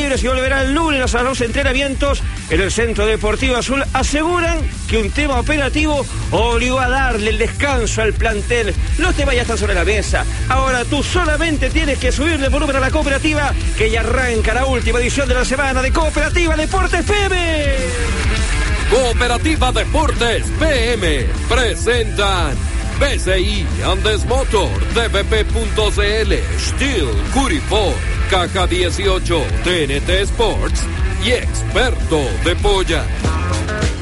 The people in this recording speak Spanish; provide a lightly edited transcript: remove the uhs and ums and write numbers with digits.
libres y volverá el lunes a los entrenamientos en el Centro Deportivo Azul. Aseguran que un tema operativo obligó a darle el descanso al plantel. No te vayas tan sobre la mesa. Ahora tú solamente tienes que subirle volumen a la cooperativa, que ya arranca la última edición de la semana de Cooperativa Deportes PM. Cooperativa Deportes PM presentan BCI Andes Motor, DVP.cl, Steel Curipó, Caja 18, TNT Sports y Experto de Polla.